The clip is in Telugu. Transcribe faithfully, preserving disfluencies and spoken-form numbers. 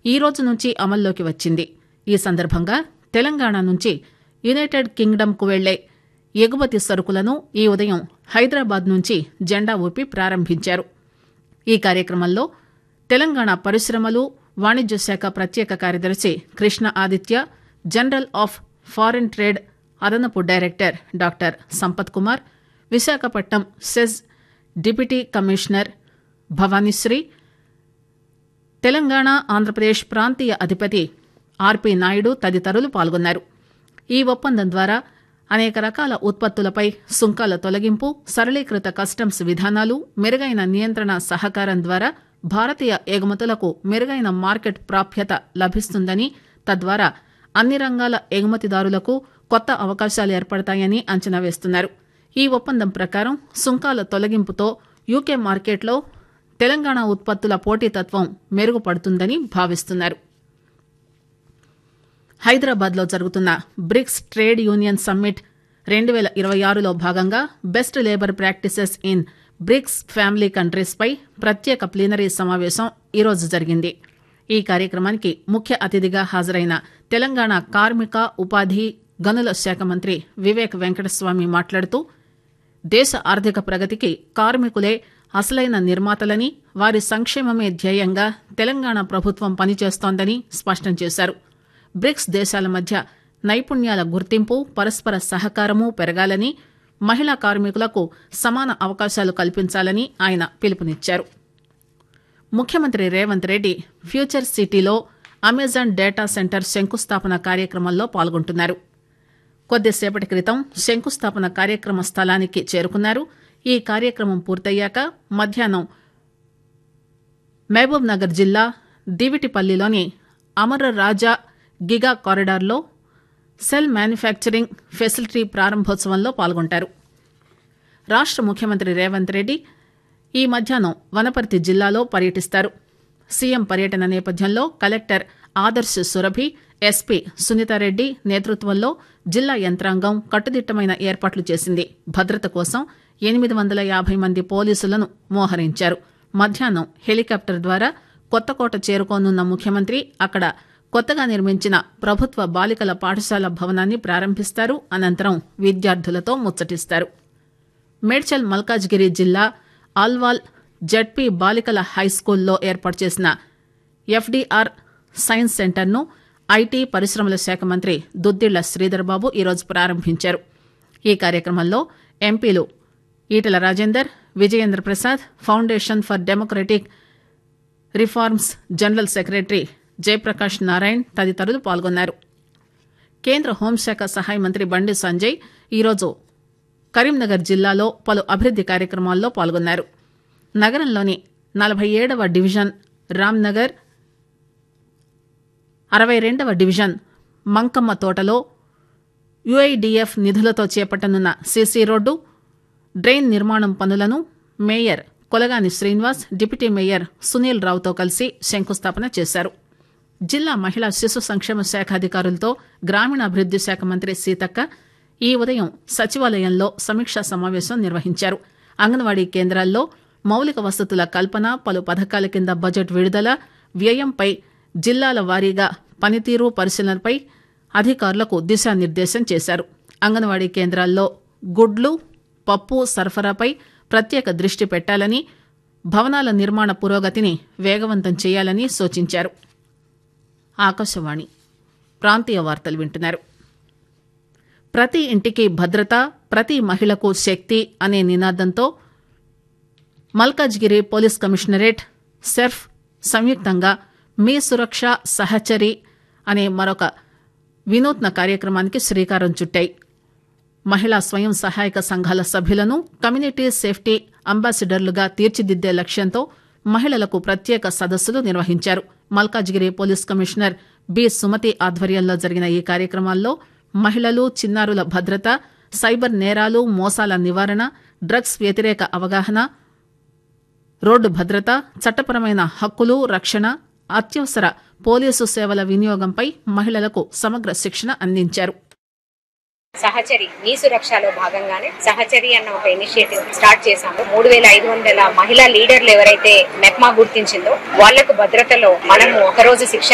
ఈ రోజు నుంచి అమల్లోకి వచ్చింది. ఈ సందర్భంగా తెలంగాణ నుంచి యునైటెడ్ కింగ్డమ్ కు వెళ్లే ఎగుమతి సరుకులను ఈ ఉదయం హైదరాబాద్ నుంచి జెండా ఊపి ప్రారంభించారు. ఈ కార్యక్రమంలో తెలంగాణ పరిశ్రమలు వాణిజ్య శాఖ ప్రత్యేక కార్యదర్శి Krishna Aditya, general of foreign trade అదనపు director doctor Sampath Kumar, Visakhapatnam SEZ deputy commissioner Bhavani Sri, Telangana Andhra Pradesh ప్రాంతీయ అధిపతి ఆర్పి నాయుడు తదితరులు పాల్గొన్నారు. ఈ ఒప్పందం ద్వారా అనేక రకాల ఉత్పత్తులపై సుంకాల తొలగింపు, సరళీకృత కస్టమ్స్ విధానాలు, మెరుగైన నియంత్రణ సహకారం ద్వారా భారతీయ ఎగుమతులకు మెరుగైన మార్కెట్ ప్రాప్యత లభిస్తుందని, తద్వారా అన్ని రంగాల ఎగుమతిదారులకు కొత్త అవకాశాలు ఏర్పడతాయని అంచనా వేస్తున్నారు. ఈ ఒప్పందం ప్రకారం సుంకాల తొలగింపుతో యూకే మార్కెట్లో తెలంగాణ ఉత్పత్తుల పోటీతత్వం మెరుగుపడుతుందని భావిస్తున్నారు. హైదరాబాద్లో జరుగుతున్న బ్రిక్స్ ట్రేడ్ యూనియన్ సమ్మిట్ రెండు వేల ఇరవై ఆరులో భాగంగా best labour practices in bricks family countries పై ప్రత్యేక ప్లీనరీ సమావేశం ఈరోజు జరిగింది. ఈ కార్యక్రమానికి ముఖ్య అతిథిగా హాజరైన తెలంగాణ కార్మిక, ఉపాధి, గనుల శాఖ మంత్రి వివేక్ వెంకటస్వామి మాట్లాడుతూ, దేశ ఆర్థిక ప్రగతికి కార్మికులే అసలైన నిర్మాతలని, వారి సంక్షేమమే ధ్యేయంగా తెలంగాణ ప్రభుత్వం పనిచేస్తోందని స్పష్టం చేశారు. బ్రిక్స్ దేశాల మధ్య నైపుణ్యాల గుర్తింపు, పరస్పర సహకారము పెరగాలని, మహిళా కార్మికులకు సమాన అవకాశాలు కల్పించాలని ఆయన పిలుపునిచ్చారు. ముఖ్యమంత్రి రేవంత్ రెడ్డి ఫ్యూచర్ సిటీలో అమెజాన్ డేటా సెంటర్ శంకుస్థాపన కార్యక్రమంలో పాల్గొంటున్నారు. కొద్దిసేపటి క్రితం శంకుస్థాపన కార్యక్రమ స్థలానికి చేరుకున్నారు. ఈ కార్యక్రమం పూర్తయ్యాక మధ్యాహ్నం మహబూబ్ నగర్ జిల్లా దివిటిపల్లిలోని అమర రాజా గిగా కారిడార్లో సెల్ మ్యానుఫ్యాక్చరింగ్ ఫెసిలిటీ ప్రారంభోత్సవంలో పాల్గొంటారు. రాష్ట ముఖ్యమంత్రి రేవంత్ రెడ్డి ఈ మధ్యాహ్నం వనపర్తి జిల్లాలో పర్యటిస్తారు. సీఎం పర్యటన నేపథ్యంలో కలెక్టర్ ఆదర్శ్ సురభి, ఎస్పీ సునీతారెడ్డి నేతృత్వంలో జిల్లా యంత్రాంగం కట్టుదిట్టమైన ఏర్పాట్లు చేసింది. భద్రత కోసం ఎనిమిది వందల యాభై మంది పోలీసులను మోహరించారు. మధ్యాహ్నం హెలికాప్టర్ ద్వారా కొత్తకోట చేరుకోనున్న ముఖ్యమంత్రి అక్కడ కొత్తగా నిర్మించిన ప్రభుత్వ బాలికల పాఠశాల భవనాన్ని ప్రారంభిస్తారు. అనంతరం విద్యార్థులతో ముచ్చటిస్తారు. మేడ్చల్ మల్కాజ్గిరి జిల్లా ఆల్వాల్ జడ్పీ బాలికల హైస్కూల్లో ఏర్పాటు చేసిన ఎఫ్డీఆర్ సైన్స్ సెంటర్ను ఐటీ పరిశ్రమల శాఖ మంత్రి దుద్దిళ్ల శ్రీధర్ బాబు ఈరోజు ప్రారంభించారు. ఈ కార్యక్రమంలో ఎంపీలు Etela Rajender, Vijayendra Prasad, foundation for democratic reforms general secretary Jayaprakash Narayan తదితరులు పాల్గొన్నారు. కేంద్ర హోంశాఖ సహాయ మంత్రి బండి సంజయ్ ఈరోజు కరీంనగర్ జిల్లాలో పలు అభివృద్ది కార్యక్రమాల్లో పాల్గొన్నారు. నగరంలోని నలభై ఏడవ డివిజన్ రామ్నగర్, అరవై రెండవ డివిజన్ మంకమ్మ తోటలో యుఐడిఎఫ్ నిధులతో చేపట్టనున్న సీసీ రోడ్డు, డ్రైన్ నిర్మాణం పనులను mayor Kolagani Srinivas, deputy mayor Sunil రావుతో కలిసి శంకుస్థాపన చేశారు. జిల్లా మహిళా శిశు సంక్షేమ శాఖ అధికారులతో గ్రామీణాభివృద్ది శాఖ మంత్రి సీతక్క ఈ ఉదయం సచివాలయంలో సమీక్షా సమావేశం నిర్వహించారు. అంగన్వాడీ కేంద్రాల్లో మౌలిక వసతుల కల్పన, పలు పథకాల కింద బడ్జెట్ విడుదల, వ్యయంపై జిల్లాల వారీగా పనితీరు పరిశీలనపై అధికారులకు దిశానిర్దేశం చేశారు. అంగన్వాడీ కేంద్రాల్లో గుడ్లు, పప్పు సరఫరాపై ప్రత్యేక దృష్టి పెట్టాలని, భవనాల నిర్మాణ పురోగతిని వేగవంతం చేయాలని సూచించారు. ఆకాశవాణి ప్రాంతీయ వార్తలు వింటున్నారు. ప్రతి ఇంటికి భద్రత, ప్రతి మహిళకు శక్తి అనే నినాదంతో మల్కాజ్గిరి పోలీస్ కమిషనరేట్, సెర్ఫ్ సంయుక్తంగా మీ సురక్ష సహచరి అనే మరొక వినూత్న కార్యక్రమానికి శ్రీకారం చుట్టాయి. మహిళా స్వయం సహాయక సంఘాల సభ్యులను కమ్యూనిటీ సేఫ్టీ అంబాసిడర్లుగా తీర్చిదిద్దే లక్ష్యంతో మహిళలకు ప్రత్యేక సదస్సులు నిర్వహించారు. Malkajgiri police commissioner B Sumathi ఆధ్వర్యంలో జరిగిన ఈ కార్యక్రమాల్లో మహిళలు, చిన్నారుల భద్రత, సైబర్ నేరాలు, మోసాల నివారణ, డ్రగ్స్ వ్యతిరేక అవగాహన, రోడ్డు భద్రత, చట్టపరమైన హక్కులు, రక్షణ, అత్యవసర పోలీసు సేవల వినియోగంపై మహిళలకు సమగ్ర శిక్షణ అందించారు. సహచరి మీ సురక్షలో భాగంగానే సహచరి అన్న ఒక ఇనిషియేటివ్ స్టార్ట్ చేశాము. మూడు వేల ఐదు వందల మహిళా లీడర్లు ఎవరైతే మెప్మా గుర్తించిందో వాళ్లకు భద్రతలో మనము ఒక రోజు శిక్షణ